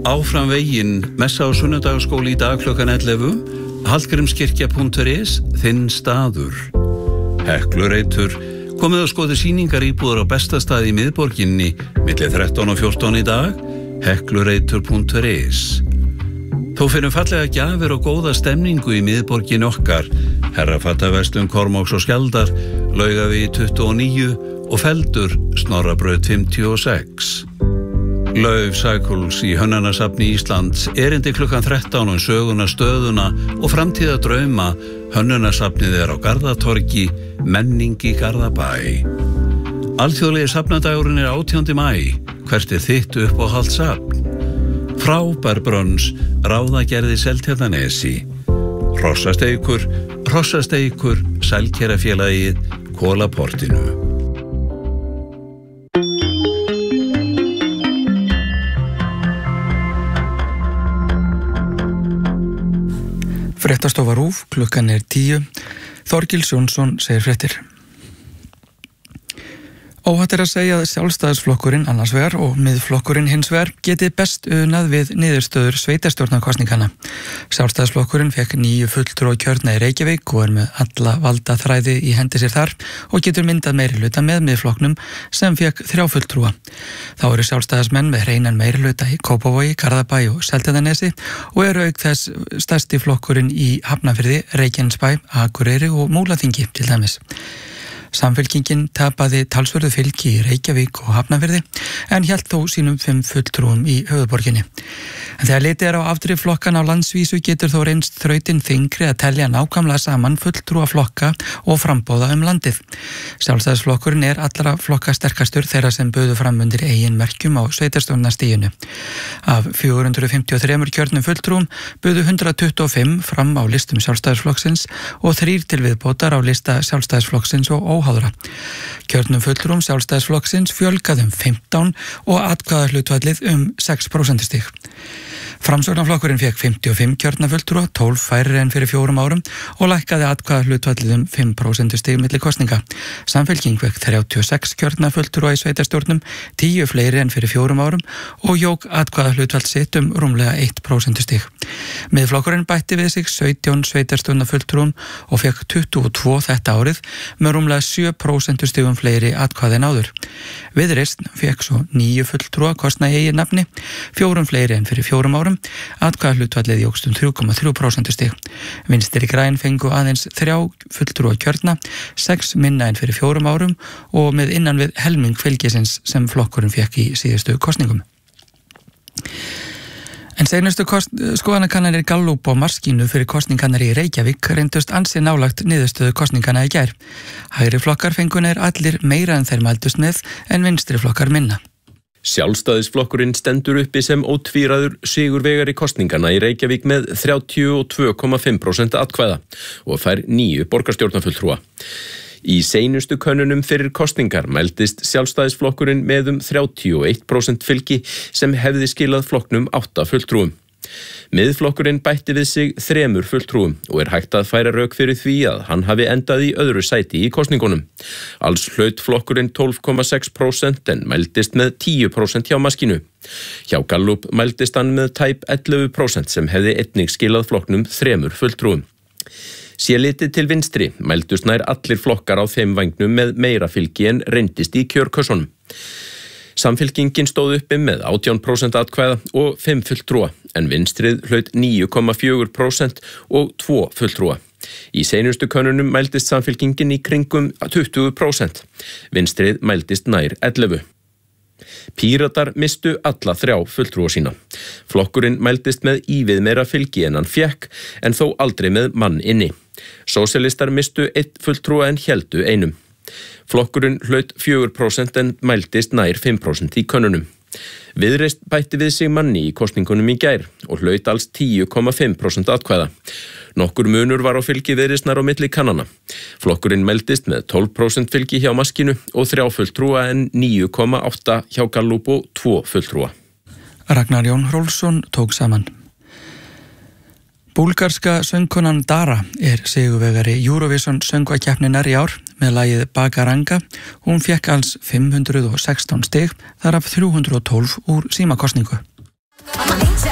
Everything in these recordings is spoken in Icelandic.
Áfram veginn, messa á sunnudagaskóli í dag klukkan 11, hallgrímskirkja.is, þinn staður. Heklureitur, komið að skoða sýningar íbúðar á besta staði í miðborginni, milli 13 og 14 í dag, heklureitur.is. Þó finnum fallega gjafir og góða stemningu í miðborgin okkar, Herrafattaverslun Kormáks og Skjaldar, Laugavegi 29 og Feldur, Snorrabraut 56. Lauf Cycles í Hönnunasafni Íslands, erindi klukkan 13 um söguna, stöðuna og framtíða drauma. Hönnunasafnið á Garðatorgi, menning í Garðabæ. Alþjóðlegi safnadagurinn 18. maí. Hvert þitt uppáhaldssafn? Frábær brönns, ráðagerði Seltjarnarnesi. Hrossasteikur, Sælkerafélagið, Kolaportinu. Fréttastofa RÚV, klukkan 10. Þorgils Jónsson segir fréttir. Óhætt að segja að Sjálfstæðisflokkurinn annars vegar og Miðflokkurinn hins vegar geti best unað við niðurstöður sveitarstjórnarkosningana. Sjálfstæðisflokkurinn fekk 9 fulltrúa kjörna í Reykjavík og með alla valda þræði í hendi sér þar og getur myndað meirihluta með Miðflokknum sem fekk 3 fulltrúa. Þá eru sjálfstæðismenn með hreinan meirihluta í Kópavogi, Garðabæ og Seltjarnarnesi og eru auk þess stærsti flokkurinn í Hafnarfirði, Reykjanesbæ, Akureyri og Múlaþingi til dæmis. Samfylkingin tapaði talsverðu fylgi í Reykjavík og Hafnarfirði en hélt þó sínum 5 fulltrúum í höfuðborginni. En þegar litið á afdrif flokkan á landsvísu getur þó reynst þrautin þyngri að telja nákvæmlega saman fulltrúa flokka og frambóða landið. Sjálfstæðisflokkurinn allra flokka sterkastur þeirra sem buðu fram undir eigin merkjum á sveitarstjórnarstiginu. Af 453 kjörnum fulltrúum buðu 125 fram á listum Sjálfstæðisflokksins og 3 til viðbótar á lista Sjálfstæðisflokksins og óháðra. Kjörnum fulltrúum Sjálfstæðisflokksins fjölgaði 15 og atkvæðahlutfallið 6% stig. Framsóknarflokkurinn fékk 55 kjörna fulltrúa, 12 færri en fyrir 4 árum og lækkaði atkvæðahlutfallið 5% stig milli kosninga. Samfylking fékk 36 kjörna fulltrúa í sveitarstjórnum, 10 fleiri en fyrir 4 árum og jók atkvæðahlutfall sitt rúmlega 1% stig. Miðflokkurinn bætti við sig 17 sveitarstjórnarfulltrúum og fékk 22 þetta árið með rúmlega 7% stigum fleiri atkvæði en áður. Viðreisn fékk svo 9 fulltrúa kostna í eigin nafni, 4 fleiri en fyrir 4 árum. Atkvæðahlutfallið jókst 3,3% stig. Vinstri græn fengu aðeins 3 fulltrúa kjörna, 6 minna en fyrir 4 árum og með innan við helming fylgisins sem flokkurinn fékk í síðustu kosningum. En seinustu skoðanakannanir Gallup og Maskínu fyrir kosningarnar í Reykjavík reyndust ansi nálagt niðurstöðu kosninganna í gær. Hægri flokkar fengu nær allir meira en þeir mældust með en vinstri flokkar minna. Sjálfstæðisflokkurinn stendur uppi sem ótvíraður sigurvegari kosningana í Reykjavík með 32,5% atkvæða og fær 9 borgarstjórnarfulltrúa. Í seinustu könnunum fyrir kosningar mældist Sjálfstæðisflokkurinn með 31% fylgi sem hefði skilað flokknum 8 fulltrúum. Miðflokkurinn bætti við sig 3 fulltrúum og hægt að færa rök fyrir því að hann hafi endað í öðru sæti í kosningunum. Alls hlaut flokkurinn 12,6% en mældist með 10% hjá Maskínu. Hjá Gallup mældist hann með tæp 11% sem hefði einnig skilað flokknum 3 fulltrúum. Sé litið til vinstri mældust nær allir flokkar á þeim vængnum með meira fylgi en reyndist í kjörkössunum. Samfylkingin stóð uppi með 18% atkvæða og 5 fulltrúa, en vinstrið hlaut 9,4% og 2 fulltrúa. Í seinustu könnunum mældist Samfylkingin í kringum 20%, vinstrið mældist nær 11%. Píratar mistu alla 3 fulltrúa sína. Flokkurinn mældist með ívið meira fylgi en hann fékk, en þó aldrei með mann inni. Sósíalistar mistu 1 fulltrúa en héldu 1. Flokkurinn hlaut 4% en mældist nær 5% í könnunum. Viðreisn bætti við sig manni í kosningunum í gær og hlaut alls 10,5% atkvæða. Nokkur munur var á fylgi Viðreisnar á milli kannana. Flokkurinn mældist með 12% fylgi hjá Maskínu og 3 fulltrúa en 9,8 hjá Gallup og 2 fulltrúa. Ragnar Jón Hrólfsson tók saman. Búlgarska söngkonan Dara sigurvegari Eurovision söngvakeppninnar í ár með lagið Bagaranga. Hún fékk alls 516 stig, þar af 312 úr símakosningu.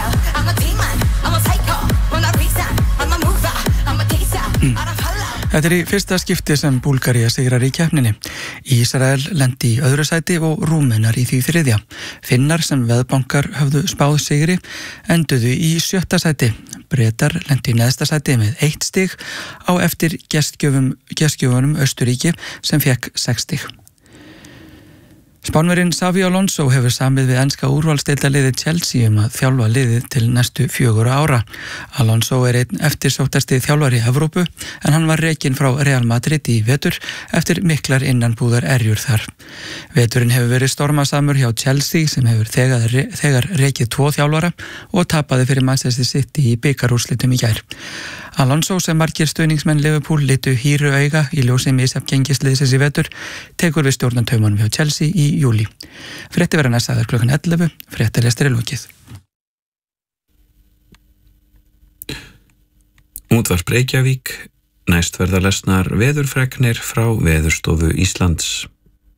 Þetta í fyrsta skipti sem Búlgaría sigrar í keppninni. Ísrael lendi í öðru sæti og Rúmenar í því þriðja. Finnar sem veðbankar höfðu spáð sigri enduðu í 7. sæti. Bretar lendi í neðsta sæti með 1 stig á eftir gestgjöfunum Austurríki sem fekk 6 stig. Spánverjinn Xabi Alonso hefur samið við enska úrvalsdeildarliðið Chelsea að þjálfa liðið til næstu 4 ára. Alonso einn eftirsóttasti þjálfari í Evrópu en hann var rekinn frá Real Madrid í vetur eftir miklar innanbúðar erjur þar. Veturinn hefur verið stormasamur hjá Chelsea sem hefur þegar rekið 2 þjálfara og tapaði fyrir Manchester City í bikarúrslitum í gær. Alonso sem margir stuðningsmenn Liverpool litu hýru auga í ljósi misjafngengisliðsins í vetur tekur við stjórnantaumunum hjá Chelsea í júli. Fréttir verða næstaðar klukkan 11, fréttalestur lokið. Útvarp Reykjavík, næst verða lesnar veðurfregnir frá Veðurstofu Íslands.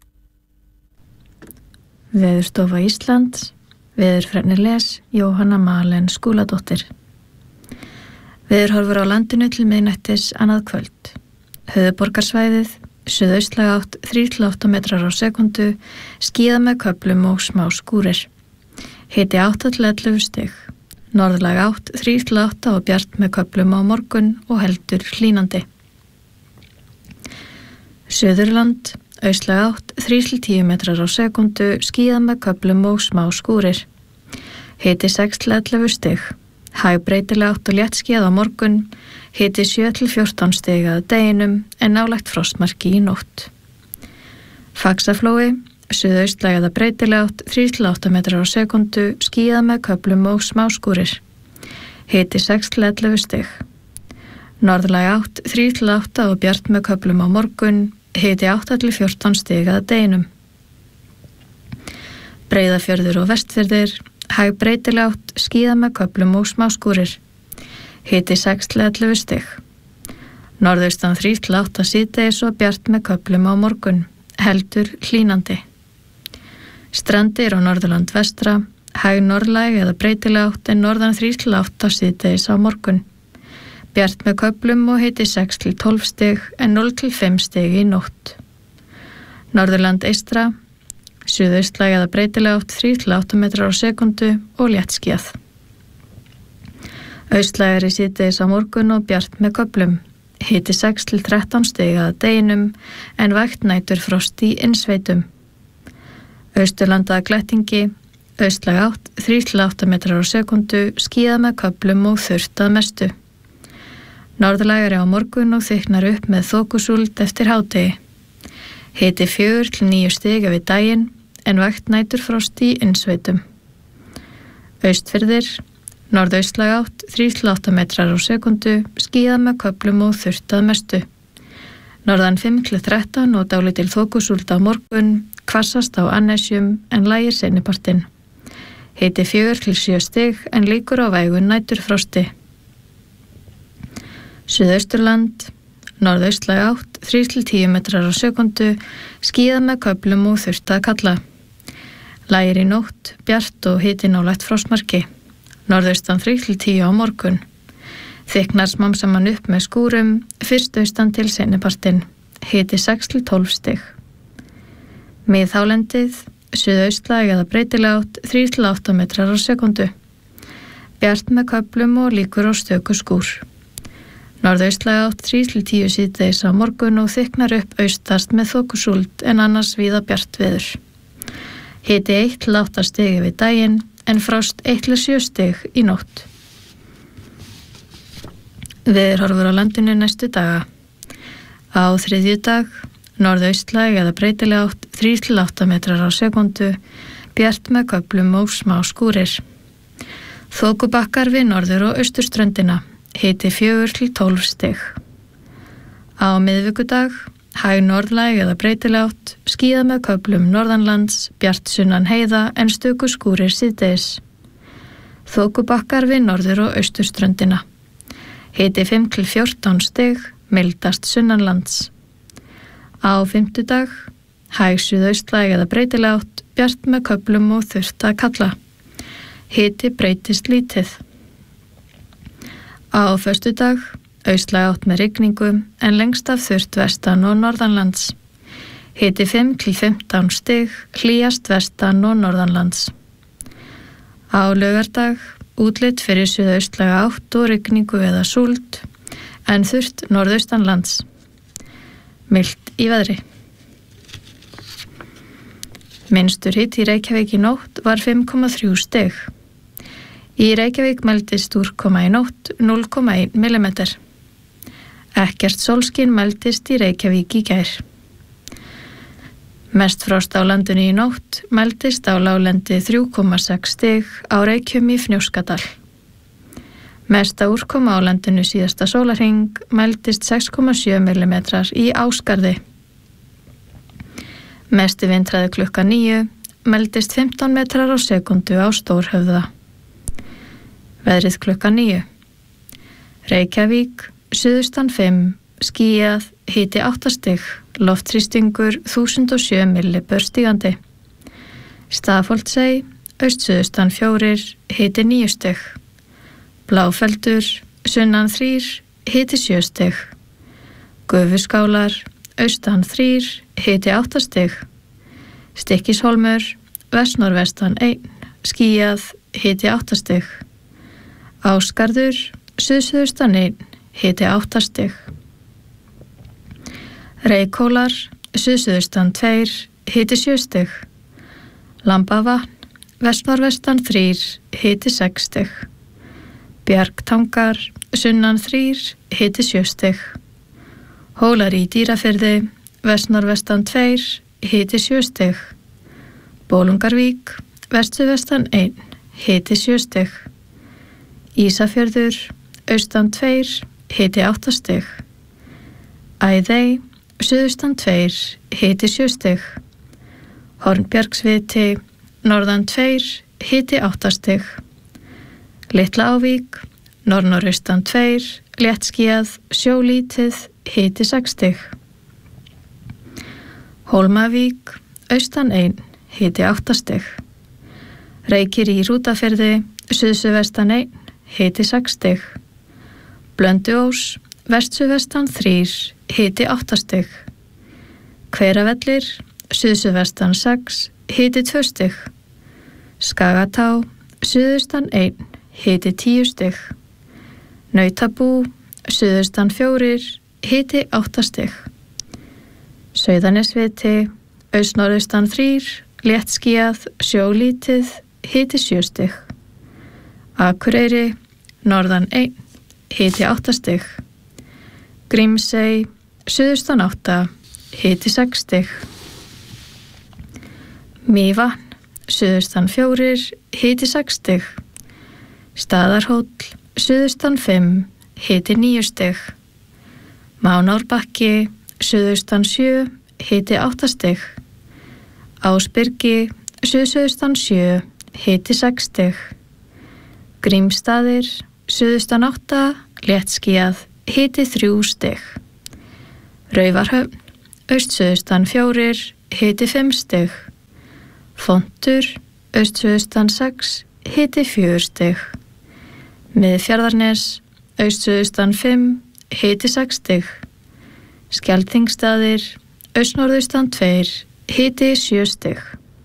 Veðurstofa Íslands, veðurfregnir les Jóhanna Malen Skúladóttir. Veðurhorfur á landinu til miðnættis annað kvöld. Höfuðborgarsvæðið, suðaustlæg átt 3-8 metrar á sekundu, skíða með köflum og smá skúrir. Hiti 8-11 stig. Norðlæg átt 3-8 og bjart með köflum á morgun og heldur hlýnandi. Suðurland, austlæg átt 3-10 metrar á sekundu, skíða með köflum og smá skúrir. Hiti 6-11 stig. Hæg breytileg átt og léttskíð á morgun, hiti 7-14 stig að deginum en nálægt frostmarki í nótt. Faxaflói, suðaustlæg eða breytileg átt 3-8 metrar á sekundu, skíða með köflum og smá skúrir. Hiti 6-11 stig. Norðlæg átt 3-8 og bjart með köflum á morgun, hiti 8-14 stig að deginum. Breiðafjörður og Vestfirðir, hæg breytileg átt, skíða með köflum og smá skúrir. Hiti 6-11 stig. Norðaustan 3-8 síðdegis og bjart með köflum á morgun, heldur hlýnandi. Strandir á Norðurland vestra, hæg norðlæg eða breytileg átt en norðan 3-8 síðdegis á morgun. Bjart með köflum og hiti 6-12 stig en 0-5 stig í nótt. Norðurland eystra, suðaustlæg eða breytileg átt 3-8 metrar á sekundu og léttskíð. Austlægari síðdegis á morgun og bjart með köflum. Hiti 6-13 stig að deginum en vægt nætur frost í innsveitum. Austurlanda að glettingi, austlæg átt 3-8 metrar á sekundu, skíða með köflum og þurrt að mestu. Norðlægari á morgun og þykknar upp með þokusúld eftir hádegi. Hiti 4-9 stig við daginn en vægt nætur frost í innsveitum. Austfirðir, norðaustlæg átt 3-8 metrar á sekundu, skíða með köflum og þurrt að mestu. Norðan 5-13 og dálítil þokusúld á morgun, hvassast á Annesjum en lægir seinnipartinn. Hiti 4-7 stig en líkur á vægun næturfrosti. Suðausturland, norðaustlæg átt 3-10 metrar á sekundu, skíða með köflum og þurrt að kalla. Lægir í nótt, bjart og hiti nálægt frostmarki. Norðaustan 3-10 á morgun. Þykknar smám saman upp með skúrum, fyrst austan til seinnipartinn. Hiti 6-12 stig. Miðhálendið, suðaustlæg eða breytileg átt 3-8 metrar á sekundu. Bjart með köflum og líkur á stöku skúr. Norðaustlæg átt 3-10 síðdegis á morgun og þykknar upp austast með þokusúld en annars víða bjart veður. Hiti 1-8 stig við daginn en frost 1-7 stig í nótt. Veðurhorfur á landinu næstu daga. Á þriðjudag, norðaustlæg eða breytileg átt 3-8 metrar á sekundu, bjart með köflum og smá skúrir. Þokubakkar við norður og austurströndina, hiti 4-12 stig. Á miðvikudag, hæg norðlæg eða breytileg átt, skíða með köflum norðanlands, bjart sunnan heiða en stöku skúrir síðdegis. Þokubakkar við norður og austurströndina. Hiti 5-14 stig, mildast sunnanlands. Á fimmtudag, hæg suðaustlæg eða breytileg átt, bjart með köflum og þurrt að kalla. Hiti breytist lítið. Á föstudag, austlæg átt með rigningu en lengst af þurrt vestan og norðanlands. Hiti 5 til 15 stig, hlýjast vestan og norðanlands. Á laugardag útlit fyrir suðaustlæga átt og rigningu eða súld en þurrt norðaustanlands. Milt í veðri. Minnstur hiti í Reykjavík í nótt var 5,3 stig. Í Reykjavík mældist úrkoma í nótt 0,1 mm. Ekkert sólskin mældist í Reykjavík í gær. Mest frost á landinu í nótt mældist á láglendi 3,6 stig á Reykjum í Fnjóskadal. Mesta úrkoma á landinu síðasta sólarhring mældist 6,7 mm í Ásgarði. Mesti vindhraði klukkan 9 mældist 15 metrar á sekundu á Stórhöfða. Veðrið klukkan 9. Reykjavík, suðaustan 5, skýjað, hiti 8 stig, loftþrýstingur 1007 millibör stígandi. Stafholtsey, austsuðaustan 4, hiti 9 stig. Bláfeldur, sunnan 3, hiti 7 stig. Gufuskálar, austan 3, hiti 8 stig. Stykkishólmur, vestnorvestan 1, skýjað, hiti 8 stig. Ásgarður, suðsuðaustan 1, hiti 8 stig. Reykhólar, suðsuðaustan 2, hiti 7 stig. Lambavatn, vestnorvestan 3, hiti 6 stig. Bjargtangar, sunnan 3, hiti 7 stig. Hólar í Dýrafirði, vestnorvestan 2, hiti 7 stig. Bolungarvík, vestsuðvestan 1, hiti 7 stig. Ísafjörður, austan 2, hiti 8 stig. Æðey, suðaustan 2, hiti 7 stig. Hornbjargsviti, norðan 2, hiti 8 stig. Litla Ávík, norðnoraustan 2, léttskýjað, sjólítið, hiti 6 stig. Hólmavík, austan 1, hiti 8 stig. Reykir í Hrútafirði, suðsuðvestan 1, hiti 6 stig. Blönduós, vestsuðvestan 3, hiti 8 stig. Hveravellir, suðsuðvestan 6, hiti 2 stig. Skagatá, suðaustan 1, hiti 10 stig. Nautabú, suðaustan 4, hiti 8 stig. Sauðanesviti, austnorðaustan 3, léttskýjað, sjólítið, hiti 7 stig. Akureyri, norðan 1, hiti 8 stig. Grímsey, suðaustan 8, hiti 6 stig. Mývatn, suðaustan 4, hiti 6 stig. Staðarhóll, suðaustan 5, hiti 9 stig. Mánárbakki, suðaustan 7, hiti 8 stig. Ásbyrgi, suðaustan 7, hiti 6 stig. Grímsstaðir, suðaustan 8, léttskýjað, hiti 3 stig. Raufarhöfn, austsuðaustan 4, hiti 5 stig. Fontur, austsuðaustan 6, hiti 4 stig. Miðfjarðarnes, austsuðaustan 5, hiti 6 stig. Skeldþingsstaðir, austnorðaustan 2, hiti 7 stig.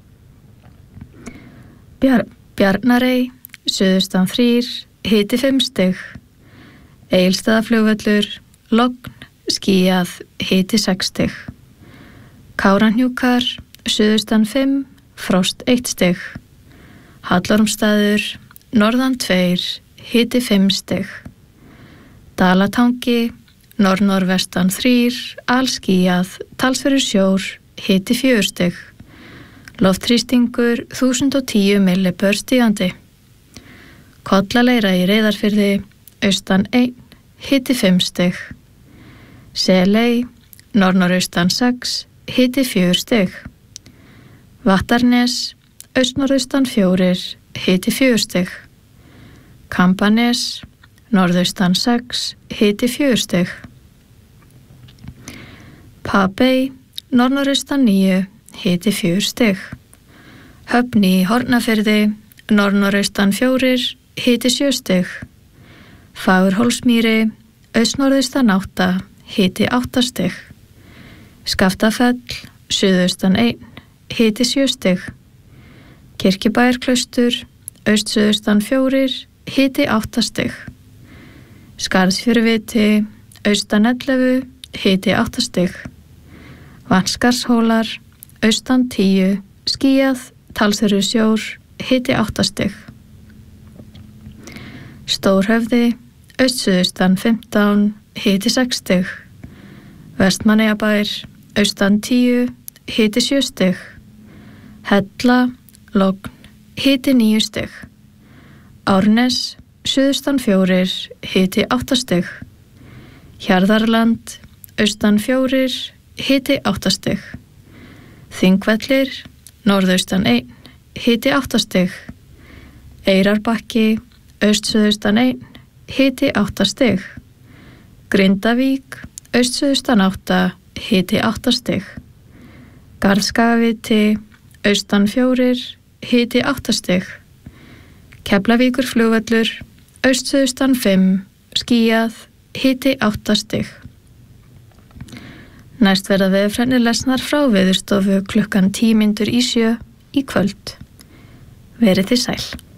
Bjarnarey, suðaustan 3, hiti 5 stig. Egilsstaðaflugvöllur, logn, skýjað, hiti 6 stig. Kárahnjúkar, suðaustan 5, frost 1 stig. Hallormsstaður, norðan 2, hiti 5 stig. Dalatangi, norðnorvestan 3, alskýjað, talsverður sjór, hiti 4 stig. Loftþrýstingur 1010 millibör stígandi. Kollaleira í Reyðarfirði, austan 1, hiti 5 stig. Seley, norðnoraustan 6, hiti 4 stig. Vattarnes, austnorðaustan 4, hiti 4 stig. Kambanes, norðaustan 6, hiti 4 stig. Papey, norðnoraustan 9, hiti 4 stig. Höfn í Hornafirði, norðnoraustan 4, hiti 7 stig. Fagurhólsmýri, austnorðaustan 8, hiti 8 stig. Skaftafell, suðaustan 1, hiti 7 stig. Kirkjubæjarklaustur, austsuðaustan 4, hiti 8 stig. Skarðsfjöruviti, austan 11, hiti 8 stig. Vanskarshólar, austan 10, skýjað, talsverður sjór, hiti 8 stig. Stórhöfði, austsuðaustan 15, hiti 6 stig. Vestmannaeyjabær, austan 10, hiti 7 stig. Hella, logn, hiti 9 stig. Árnes, suðaustan 4, hiti 8 stig. Hjarðarland, austan 4, hiti 8 stig. Þingvellir, norðaustan 1, hiti 8 stig. Eyrarbakki, austsuðaustan 1, hiti 8 stig. Grindavík, austsuðaustan 8, hiti 8 stig. Garðskagaviti, austan 4, hiti 8 stig. Keflavíkurflugvöllur, austsuðaustan 5, skýjað, hiti 8 stig. Næst verða veðurfregnir lesnar frá Veðurstofu klukkan 7:10 í kvöld. Verið þið sæl.